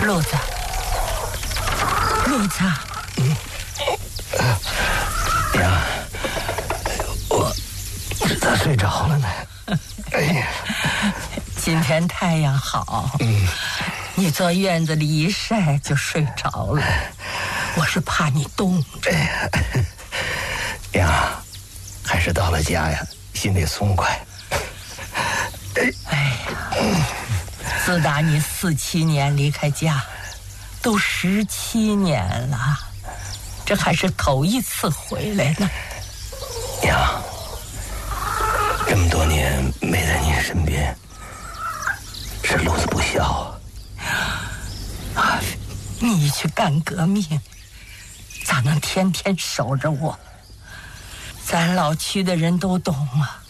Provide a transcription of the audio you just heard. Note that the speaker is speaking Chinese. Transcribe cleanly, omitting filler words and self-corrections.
路子， 娘，我咋睡着了呢？哎呀， 今天太阳好，你坐院子里一晒就睡着了，我是怕你冻着。 娘，还是到了家呀，心里松快。 哎呀，自打你47年离开家，都17年了，这还是头一次回来呢。 娘，这么多年没在您身边，是路子不孝啊！你去干革命，咋能天天守着我？咱老区的人都懂啊，